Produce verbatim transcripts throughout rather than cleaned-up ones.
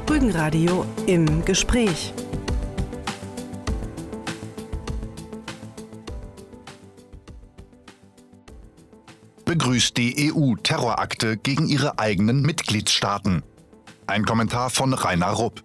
Rügenradio im Gespräch. Begrüßt die E U Terrorakte gegen ihre eigenen Mitgliedstaaten. Ein Kommentar von Rainer Rupp.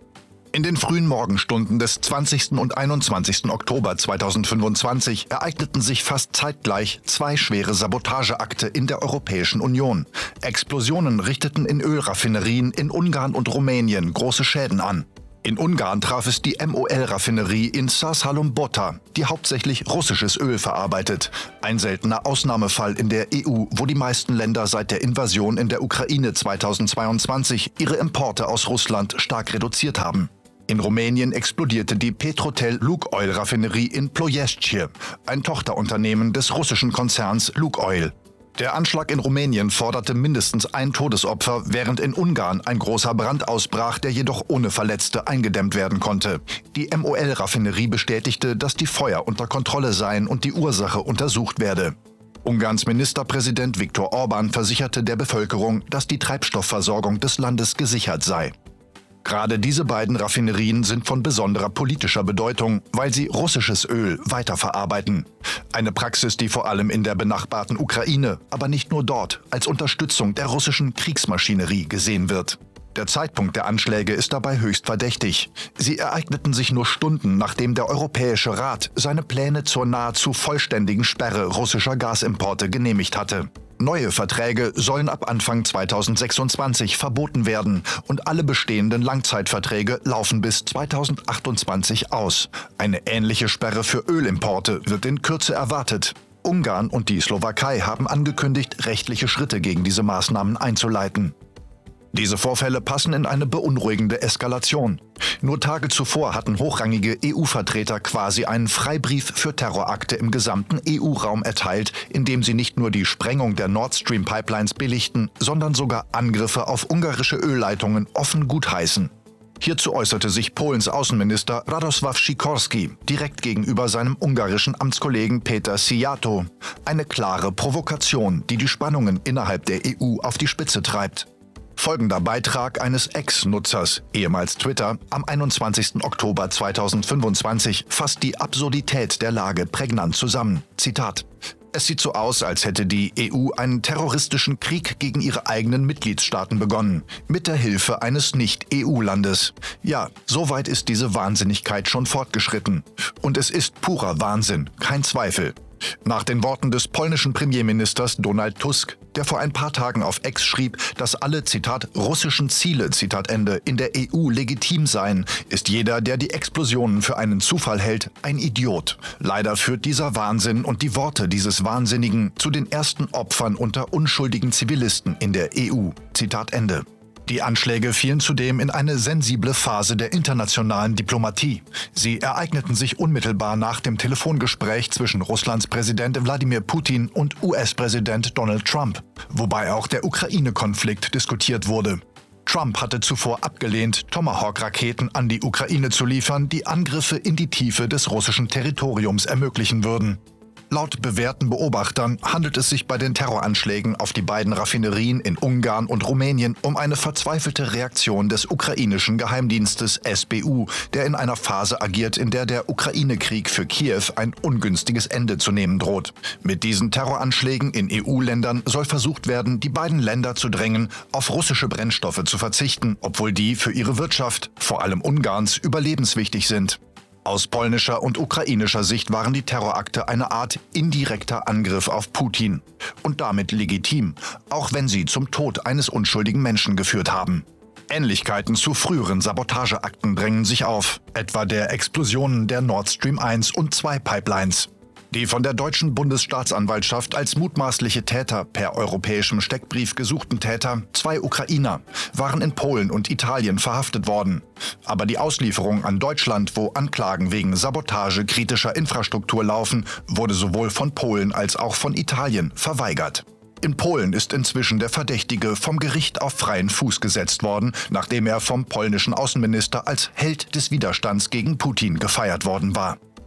In den frühen Morgenstunden des zwanzigsten und einundzwanzigsten Oktober zweitausendfünfundzwanzig ereigneten sich fast zeitgleich zwei schwere Sabotageakte in der Europäischen Union. Explosionen richteten in Ölraffinerien in Ungarn und Rumänien große Schäden an. In Ungarn traf es die M O L-Raffinerie in Százhalombatta, die hauptsächlich russisches Öl verarbeitet. Ein seltener Ausnahmefall in der E U, wo die meisten Länder seit der Invasion in der Ukraine zweitausendzweiundzwanzig ihre Importe aus Russland stark reduziert haben. In Rumänien explodierte die Petrotel Lukoil-Raffinerie in Ploiești, ein Tochterunternehmen des russischen Konzerns Lukoil. Der Anschlag in Rumänien forderte mindestens ein Todesopfer, während in Ungarn ein großer Brand ausbrach, der jedoch ohne Verletzte eingedämmt werden konnte. Die M O L-Raffinerie bestätigte, dass die Feuer unter Kontrolle seien und die Ursache untersucht werde. Ungarns Ministerpräsident Viktor Orbán versicherte der Bevölkerung, dass die Treibstoffversorgung des Landes gesichert sei. Gerade diese beiden Raffinerien sind von besonderer politischer Bedeutung, weil sie russisches Öl weiterverarbeiten. Eine Praxis, die vor allem in der benachbarten Ukraine, aber nicht nur dort, als Unterstützung der russischen Kriegsmaschinerie gesehen wird. Der Zeitpunkt der Anschläge ist dabei höchst verdächtig. Sie ereigneten sich nur Stunden, nachdem der Europäische Rat seine Pläne zur nahezu vollständigen Sperre russischer Gasimporte genehmigt hatte. Neue Verträge sollen ab Anfang zweitausendsechsundzwanzig verboten werden und alle bestehenden Langzeitverträge laufen bis zweitausendachtundzwanzig aus. Eine ähnliche Sperre für Ölimporte wird in Kürze erwartet. Ungarn und die Slowakei haben angekündigt, rechtliche Schritte gegen diese Maßnahmen einzuleiten. Diese Vorfälle passen in eine beunruhigende Eskalation. Nur Tage zuvor hatten hochrangige E U-Vertreter quasi einen Freibrief für Terrorakte im gesamten E U-Raum erteilt, indem sie nicht nur die Sprengung der Nord Stream-Pipelines billigten, sondern sogar Angriffe auf ungarische Ölleitungen offen gutheißen. Hierzu äußerte sich Polens Außenminister Radosław Sikorski direkt gegenüber seinem ungarischen Amtskollegen Péter Szijjártó. Eine klare Provokation, die die Spannungen innerhalb der E U auf die Spitze treibt. Folgender Beitrag eines Ex-Nutzers, ehemals Twitter, am einundzwanzigsten Oktober zweitausendfünfundzwanzig fasst die Absurdität der Lage prägnant zusammen. Zitat: Es sieht so aus, als hätte die E U einen terroristischen Krieg gegen ihre eigenen Mitgliedstaaten begonnen, mit der Hilfe eines Nicht-E U-Landes. Ja, so weit ist diese Wahnsinnigkeit schon fortgeschritten. Und es ist purer Wahnsinn, kein Zweifel. Nach den Worten des polnischen Premierministers Donald Tusk, der vor ein paar Tagen auf X schrieb, dass alle, Zitat, russischen Ziele, Zitat Ende, in der E U legitim seien, ist jeder, der die Explosionen für einen Zufall hält, ein Idiot. Leider führt dieser Wahnsinn und die Worte dieses Wahnsinnigen zu den ersten Opfern unter unschuldigen Zivilisten in der E U. Zitat Ende. Die Anschläge fielen zudem in eine sensible Phase der internationalen Diplomatie. Sie ereigneten sich unmittelbar nach dem Telefongespräch zwischen Russlands Präsident Wladimir Putin und U S-Präsident Donald Trump, wobei auch der Ukraine-Konflikt diskutiert wurde. Trump hatte zuvor abgelehnt, Tomahawk-Raketen an die Ukraine zu liefern, die Angriffe in die Tiefe des russischen Territoriums ermöglichen würden. Laut bewährten Beobachtern handelt es sich bei den Terroranschlägen auf die beiden Raffinerien in Ungarn und Rumänien um eine verzweifelte Reaktion des ukrainischen Geheimdienstes S B U, der in einer Phase agiert, in der der Ukraine-Krieg für Kiew ein ungünstiges Ende zu nehmen droht. Mit diesen Terroranschlägen in E U-Ländern soll versucht werden, die beiden Länder zu drängen, auf russische Brennstoffe zu verzichten, obwohl die für ihre Wirtschaft, vor allem Ungarns, überlebenswichtig sind. Aus polnischer und ukrainischer Sicht waren die Terrorakte eine Art indirekter Angriff auf Putin und damit legitim, auch wenn sie zum Tod eines unschuldigen Menschen geführt haben. Ähnlichkeiten zu früheren Sabotageakten drängen sich auf, etwa der Explosionen der Nord Stream eins und zwei Pipelines. Die von der deutschen Bundesstaatsanwaltschaft als mutmaßliche Täter per europäischem Steckbrief gesuchten Täter, zwei Ukrainer, waren in Polen und Italien verhaftet worden. Aber die Auslieferung an Deutschland, wo Anklagen wegen Sabotage kritischer Infrastruktur laufen, wurde sowohl von Polen als auch von Italien verweigert. In Polen ist inzwischen der Verdächtige vom Gericht auf freien Fuß gesetzt worden, nachdem er vom polnischen Außenminister als Held des Widerstands gegen Putin gefeiert worden war.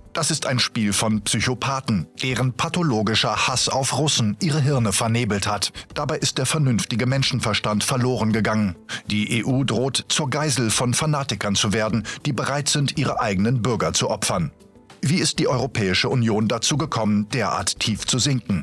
Das ist ein Spiel von Psychopathen, deren pathologischer Hass auf Russen ihre Hirne vernebelt hat. Dabei ist der vernünftige Menschenverstand verloren gegangen. Die E U droht, zur Geisel von Fanatikern zu werden, die bereit sind, ihre eigenen Bürger zu opfern. Wie ist die Europäische Union dazu gekommen, derart tief zu sinken?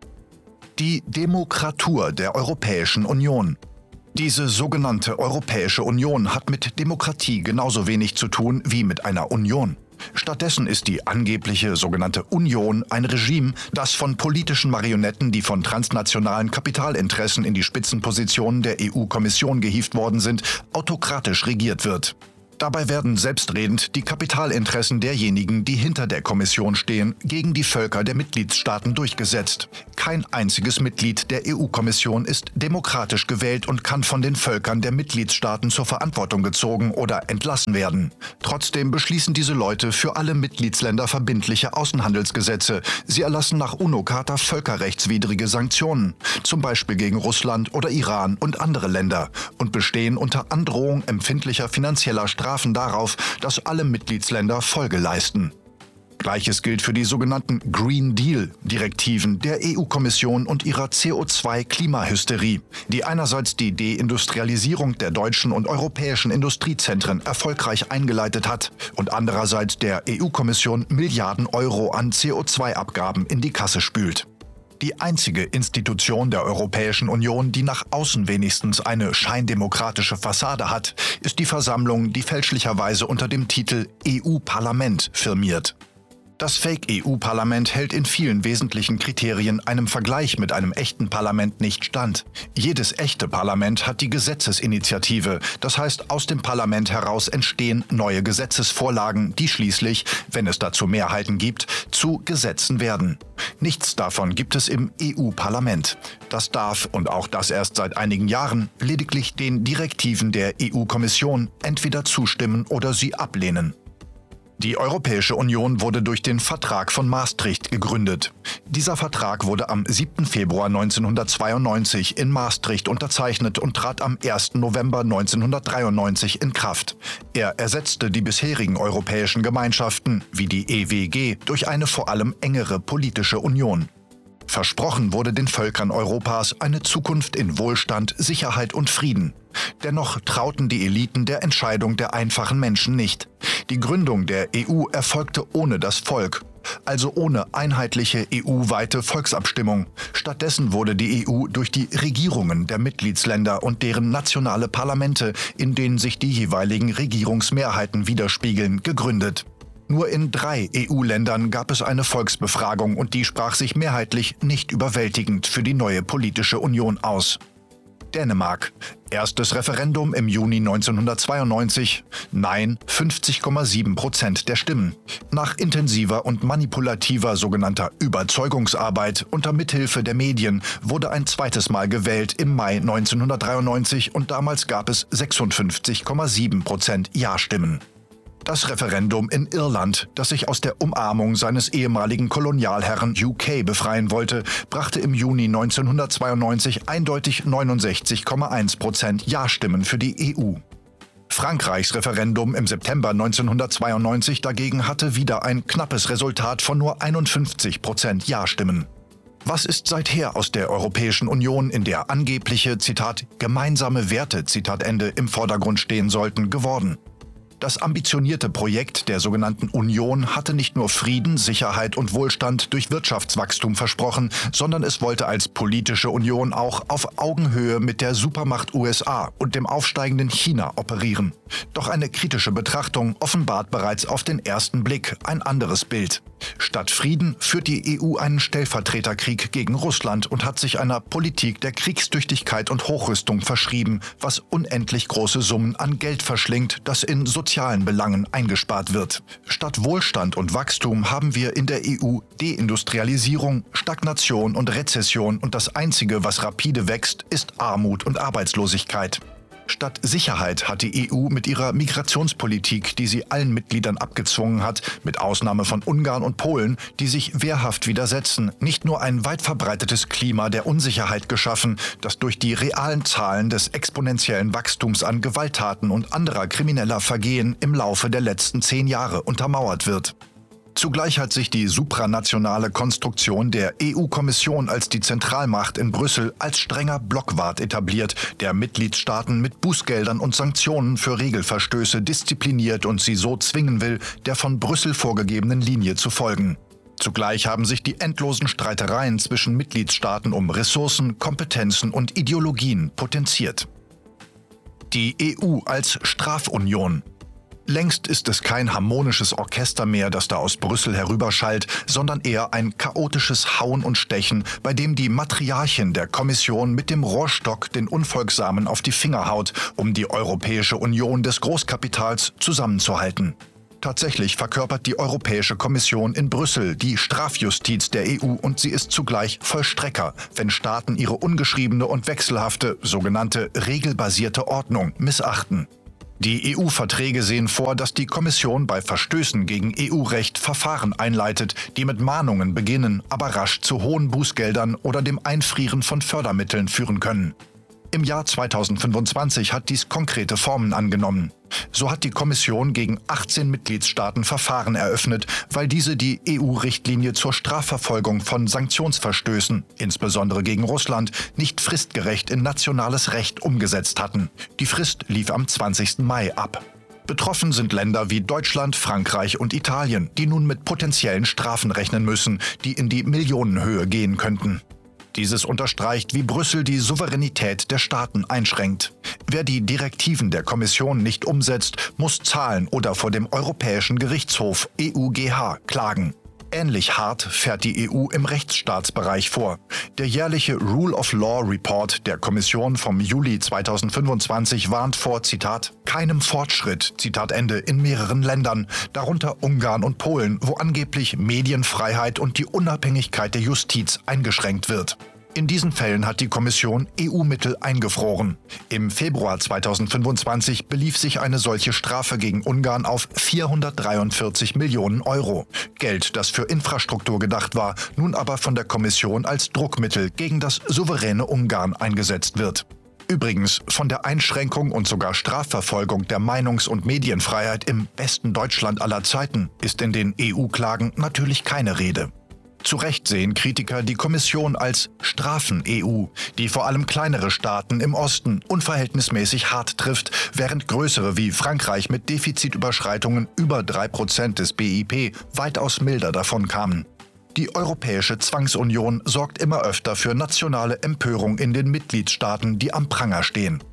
Die Demokratur der Europäischen Union. Diese sogenannte Europäische Union hat mit Demokratie genauso wenig zu tun wie mit einer Union. Stattdessen ist die angebliche sogenannte Union ein Regime, das von politischen Marionetten, die von transnationalen Kapitalinteressen in die Spitzenpositionen der E U-Kommission gehievt worden sind, autokratisch regiert wird. Dabei werden selbstredend die Kapitalinteressen derjenigen, die hinter der Kommission stehen, gegen die Völker der Mitgliedstaaten durchgesetzt. Kein einziges Mitglied der E U-Kommission ist demokratisch gewählt und kann von den Völkern der Mitgliedstaaten zur Verantwortung gezogen oder entlassen werden. Trotzdem beschließen diese Leute für alle Mitgliedsländer verbindliche Außenhandelsgesetze. Sie erlassen nach UNO-Charta völkerrechtswidrige Sanktionen, zum Beispiel gegen Russland oder Iran und andere Länder, und bestehen unter Androhung empfindlicher finanzieller Strafen darauf, dass alle Mitgliedsländer Folge leisten. Gleiches gilt für die sogenannten Green Deal-Direktiven der E U-Kommission und ihrer C O zwei Klimahysterie, die einerseits die Deindustrialisierung der deutschen und europäischen Industriezentren erfolgreich eingeleitet hat und andererseits der E U-Kommission Milliarden Euro an C O zwei Abgaben in die Kasse spült. Die einzige Institution der Europäischen Union, die nach außen wenigstens eine scheindemokratische Fassade hat, ist die Versammlung, die fälschlicherweise unter dem Titel E U-Parlament firmiert. Das Fake-E U-Parlament hält in vielen wesentlichen Kriterien einem Vergleich mit einem echten Parlament nicht stand. Jedes echte Parlament hat die Gesetzesinitiative, das heißt, aus dem Parlament heraus entstehen neue Gesetzesvorlagen, die schließlich, wenn es dazu Mehrheiten gibt, zu Gesetzen werden. Nichts davon gibt es im E U-Parlament. Das darf, und auch das erst seit einigen Jahren, lediglich den Direktiven der E U-Kommission entweder zustimmen oder sie ablehnen. Die Europäische Union wurde durch den Vertrag von Maastricht gegründet. Dieser Vertrag wurde am siebten Februar neunzehnhundertzweiundneunzig in Maastricht unterzeichnet und trat am ersten November neunzehnhundertdreiundneunzig in Kraft. Er ersetzte die bisherigen europäischen Gemeinschaften, wie die E W G, durch eine vor allem engere politische Union. Versprochen wurde den Völkern Europas eine Zukunft in Wohlstand, Sicherheit und Frieden. Dennoch trauten die Eliten der Entscheidung der einfachen Menschen nicht. Die Gründung der E U erfolgte ohne das Volk, also ohne einheitliche E U-weite Volksabstimmung. Stattdessen wurde die E U durch die Regierungen der Mitgliedsländer und deren nationale Parlamente, in denen sich die jeweiligen Regierungsmehrheiten widerspiegeln, gegründet. Nur in drei E U-Ländern gab es eine Volksbefragung und die sprach sich mehrheitlich nicht überwältigend für die neue politische Union aus. Dänemark. Erstes Referendum im Juni neunzehnhundertzweiundneunzig. Nein, fünfzig Komma sieben Prozent der Stimmen. Nach intensiver und manipulativer sogenannter Überzeugungsarbeit unter Mithilfe der Medien wurde ein zweites Mal gewählt im Mai neunzehnhundertdreiundneunzig und damals gab es sechsundfünfzig Komma sieben Prozent Ja-Stimmen. Das Referendum in Irland, das sich aus der Umarmung seines ehemaligen Kolonialherren U K befreien wollte, brachte im Juni neunzehnhundertzweiundneunzig eindeutig neunundsechzig Komma eins Prozent Ja-Stimmen für die E U. Frankreichs Referendum im September neunzehnhundertzweiundneunzig dagegen hatte wieder ein knappes Resultat von nur einundfünfzig Prozent Ja-Stimmen. Was ist seither aus der Europäischen Union, in der angebliche, Zitat, gemeinsame Werte, Zitat Ende, im Vordergrund stehen sollten, geworden? Das ambitionierte Projekt der sogenannten Union hatte nicht nur Frieden, Sicherheit und Wohlstand durch Wirtschaftswachstum versprochen, sondern es wollte als politische Union auch auf Augenhöhe mit der Supermacht U S A und dem aufsteigenden China operieren. Doch eine kritische Betrachtung offenbart bereits auf den ersten Blick ein anderes Bild. Statt Frieden führt die E U einen Stellvertreterkrieg gegen Russland und hat sich einer Politik der Kriegstüchtigkeit und Hochrüstung verschrieben, was unendlich große Summen an Geld verschlingt, das in sozialen Belangen eingespart wird. Statt Wohlstand und Wachstum haben wir in der E U Deindustrialisierung, Stagnation und Rezession und das Einzige, was rapide wächst, ist Armut und Arbeitslosigkeit. Statt Sicherheit hat die E U mit ihrer Migrationspolitik, die sie allen Mitgliedern abgezwungen hat, mit Ausnahme von Ungarn und Polen, die sich wehrhaft widersetzen, nicht nur ein weit verbreitetes Klima der Unsicherheit geschaffen, das durch die realen Zahlen des exponentiellen Wachstums an Gewalttaten und anderer krimineller Vergehen im Laufe der letzten zehn Jahre untermauert wird. Zugleich hat sich die supranationale Konstruktion der E U-Kommission als die Zentralmacht in Brüssel als strenger Blockwart etabliert, der Mitgliedstaaten mit Bußgeldern und Sanktionen für Regelverstöße diszipliniert und sie so zwingen will, der von Brüssel vorgegebenen Linie zu folgen. Zugleich haben sich die endlosen Streitereien zwischen Mitgliedstaaten um Ressourcen, Kompetenzen und Ideologien potenziert. Die E U als Strafunion. Längst ist es kein harmonisches Orchester mehr, das da aus Brüssel herüberschallt, sondern eher ein chaotisches Hauen und Stechen, bei dem die Matriarchin der Kommission mit dem Rohrstock den Unfolgsamen auf die Finger haut, um die Europäische Union des Großkapitals zusammenzuhalten. Tatsächlich verkörpert die Europäische Kommission in Brüssel die Strafjustiz der E U und sie ist zugleich Vollstrecker, wenn Staaten ihre ungeschriebene und wechselhafte, sogenannte regelbasierte Ordnung missachten. Die E U-Verträge sehen vor, dass die Kommission bei Verstößen gegen E U-Recht Verfahren einleitet, die mit Mahnungen beginnen, aber rasch zu hohen Bußgeldern oder dem Einfrieren von Fördermitteln führen können. Im Jahr zweitausendfünfundzwanzig hat dies konkrete Formen angenommen. So hat die Kommission gegen achtzehn Mitgliedstaaten Verfahren eröffnet, weil diese die E U-Richtlinie zur Strafverfolgung von Sanktionsverstößen, insbesondere gegen Russland, nicht fristgerecht in nationales Recht umgesetzt hatten. Die Frist lief am zwanzigsten Mai ab. Betroffen sind Länder wie Deutschland, Frankreich und Italien, die nun mit potenziellen Strafen rechnen müssen, die in die Millionenhöhe gehen könnten. Dieses unterstreicht, wie Brüssel die Souveränität der Staaten einschränkt. Wer die Direktiven der Kommission nicht umsetzt, muss zahlen oder vor dem Europäischen Gerichtshof E U G H klagen. Ähnlich hart fährt die E U im Rechtsstaatsbereich vor. Der jährliche Rule of Law Report der Kommission vom Juli zweitausendfünfundzwanzig warnt vor, Zitat, keinem Fortschritt, Zitat Ende, in mehreren Ländern, darunter Ungarn und Polen, wo angeblich Medienfreiheit und die Unabhängigkeit der Justiz eingeschränkt wird. In diesen Fällen hat die Kommission E U-Mittel eingefroren. Im Februar zweitausendfünfundzwanzig belief sich eine solche Strafe gegen Ungarn auf vierhundertdreiundvierzig Millionen Euro. Geld, das für Infrastruktur gedacht war, nun aber von der Kommission als Druckmittel gegen das souveräne Ungarn eingesetzt wird. Übrigens, von der Einschränkung und sogar Strafverfolgung der Meinungs- und Medienfreiheit im besten Deutschland aller Zeiten ist in den E U-Klagen natürlich keine Rede. Zu Recht sehen Kritiker die Kommission als Strafen-E U, die vor allem kleinere Staaten im Osten unverhältnismäßig hart trifft, während größere wie Frankreich mit Defizitüberschreitungen über drei Prozent des B I P weitaus milder davon kamen. Die Europäische Zwangsunion sorgt immer öfter für nationale Empörung in den Mitgliedstaaten, die am Pranger stehen.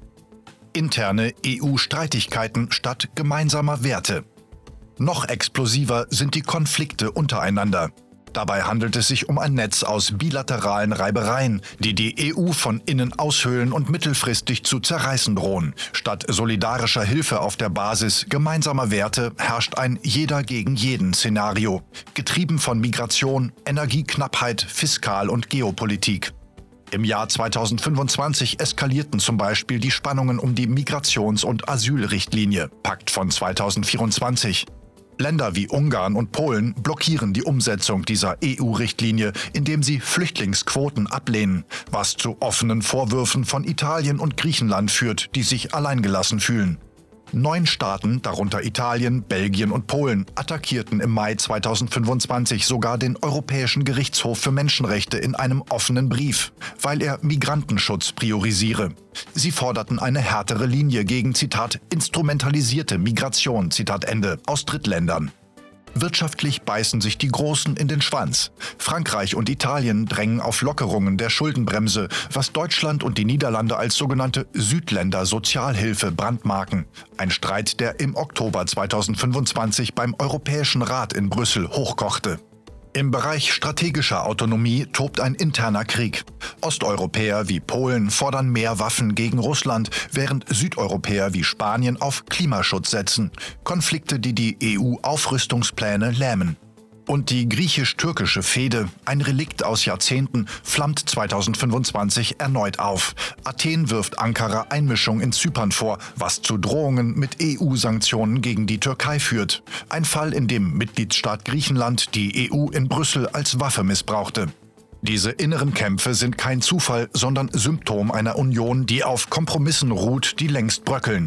Interne E U-Streitigkeiten statt gemeinsamer Werte. Noch explosiver sind die Konflikte untereinander. Dabei handelt es sich um ein Netz aus bilateralen Reibereien, die die E U von innen aushöhlen und mittelfristig zu zerreißen drohen. Statt solidarischer Hilfe auf der Basis gemeinsamer Werte herrscht ein Jeder-gegen-jeden-Szenario, getrieben von Migration, Energieknappheit, Fiskal- und Geopolitik. Im Jahr zweitausendfünfundzwanzig eskalierten zum Beispiel die Spannungen um die Migrations- und Asylrichtlinie, Pakt von zweitausendvierundzwanzig. Länder wie Ungarn und Polen blockieren die Umsetzung dieser E U-Richtlinie, indem sie Flüchtlingsquoten ablehnen, was zu offenen Vorwürfen von Italien und Griechenland führt, die sich alleingelassen fühlen. Neun Staaten, darunter Italien, Belgien und Polen, attackierten im Mai zweitausendfünfundzwanzig sogar den Europäischen Gerichtshof für Menschenrechte in einem offenen Brief, weil er Migrantenschutz priorisiere. Sie forderten eine härtere Linie gegen, Zitat, instrumentalisierte Migration, Zitat Ende, aus Drittländern. Wirtschaftlich beißen sich die Großen in den Schwanz. Frankreich und Italien drängen auf Lockerungen der Schuldenbremse, was Deutschland und die Niederlande als sogenannte Südländer-Sozialhilfe brandmarken. Ein Streit, der im Oktober zweitausendfünfundzwanzig beim Europäischen Rat in Brüssel hochkochte. Im Bereich strategischer Autonomie tobt ein interner Krieg. Osteuropäer wie Polen fordern mehr Waffen gegen Russland, während Südeuropäer wie Spanien auf Klimaschutz setzen. Konflikte, die die E U-Aufrüstungspläne lähmen. Und die griechisch-türkische Fehde, ein Relikt aus Jahrzehnten, flammt zweitausendfünfundzwanzig erneut auf. Athen wirft Ankara Einmischung in Zypern vor, was zu Drohungen mit E U-Sanktionen gegen die Türkei führt. Ein Fall, in dem Mitgliedstaat Griechenland die E U in Brüssel als Waffe missbrauchte. Diese inneren Kämpfe sind kein Zufall, sondern Symptom einer Union, die auf Kompromissen ruht, die längst bröckeln.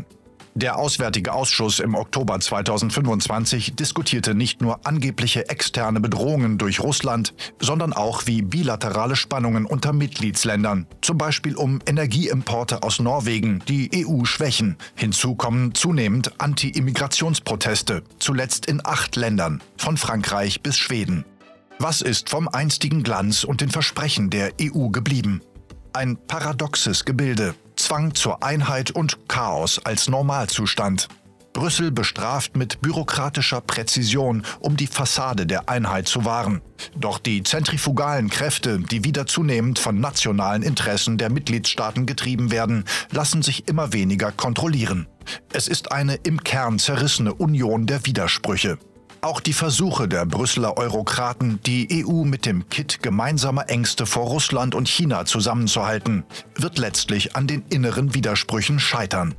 Der Auswärtige Ausschuss im Oktober zweitausendfünfundzwanzig diskutierte nicht nur angebliche externe Bedrohungen durch Russland, sondern auch wie bilaterale Spannungen unter Mitgliedsländern, zum Beispiel um Energieimporte aus Norwegen, die E U schwächen. Hinzu kommen zunehmend Anti-Immigrationsproteste, zuletzt in acht Ländern, von Frankreich bis Schweden. Was ist vom einstigen Glanz und den Versprechen der E U geblieben? Ein paradoxes Gebilde. Zwang zur Einheit und Chaos als Normalzustand. Brüssel bestraft mit bürokratischer Präzision, um die Fassade der Einheit zu wahren. Doch die zentrifugalen Kräfte, die wieder zunehmend von nationalen Interessen der Mitgliedstaaten getrieben werden, lassen sich immer weniger kontrollieren. Es ist eine im Kern zerrissene Union der Widersprüche. Auch die Versuche der Brüsseler Eurokraten, die E U mit dem Kitt gemeinsamer Ängste vor Russland und China zusammenzuhalten, wird letztlich an den inneren Widersprüchen scheitern.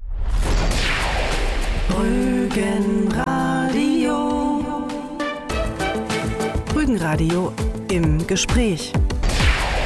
Rügenradio. Rügenradio im Gespräch.